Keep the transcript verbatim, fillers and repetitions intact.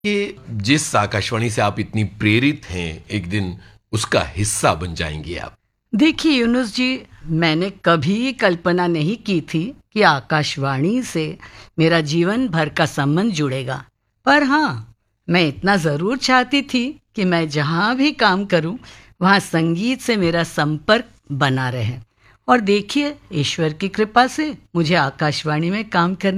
कि जिस आकाशवाणी से आप इतनी प्रेरित हैं, एक दिन उसका हिस्सा बन जाएंगी आप? देखिए यूनुस जी, मैंने कभी कल्पना नहीं की थी कि आकाशवाणी से मेरा जीवन भर का संबंध जुड़ेगा। पर हाँ, मैं इतना ज़रूर चाहती थी कि मैं जहाँ भी काम करूँ, वहाँ संगीत से मेरा संपर्क बना रहे। और देखिए, ईश्वर की कृपा से मुझे आकाशवाणी में काम करने